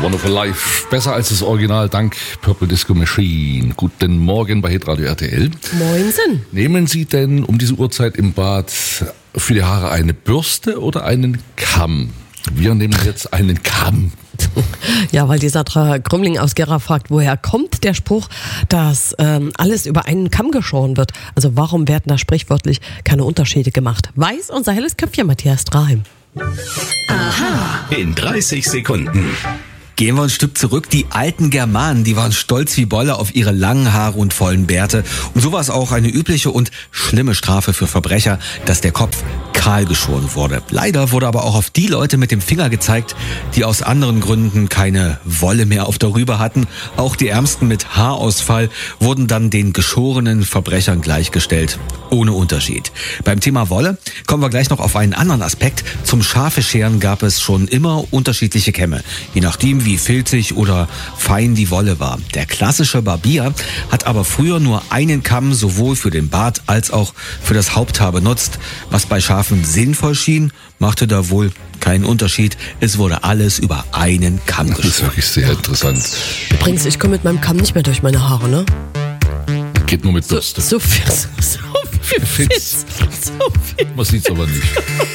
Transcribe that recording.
Wonderful Life. Besser als das Original, dank Purple Disco Machine. Guten Morgen bei Hitradio RTL. Moinsen. Nehmen Sie denn um diese Uhrzeit im Bad für die Haare eine Bürste oder einen Kamm? Wir nehmen jetzt einen Kamm. Ja, weil die Sandra Krümling aus Gera fragt, woher kommt der Spruch, dass alles über einen Kamm geschoren wird? Also warum werden da sprichwörtlich keine Unterschiede gemacht? Weiß unser helles Köpfchen Matthias Straheim. Aha. In 30 Sekunden. Gehen wir ein Stück zurück. Die alten Germanen, die waren stolz wie Bolle auf ihre langen Haare und vollen Bärte. Und so war es auch eine übliche und schlimme Strafe für Verbrecher, dass der Kopf kahl geschoren wurde. Leider wurde aber auch auf die Leute mit dem Finger gezeigt, die aus anderen Gründen keine Wolle mehr auf der Rübe hatten. Auch die Ärmsten mit Haarausfall wurden dann den geschorenen Verbrechern gleichgestellt. Ohne Unterschied. Beim Thema Wolle kommen wir gleich noch auf einen anderen Aspekt. Zum Scharfescheren gab es schon immer unterschiedliche Kämme. Je nachdem, wie filzig oder fein die Wolle war. Der klassische Barbier hat aber früher nur einen Kamm sowohl für den Bart als auch für das Haupthaar benutzt. Was bei Schafen sinnvoll schien, machte da wohl keinen Unterschied. Es wurde alles über einen Kamm geschoren. Das ist wirklich sehr interessant. Übrigens, ich komme mit meinem Kamm nicht mehr durch meine Haare, ne? Geht nur mit Bürste. So viel Fitz. Man sieht's aber nicht.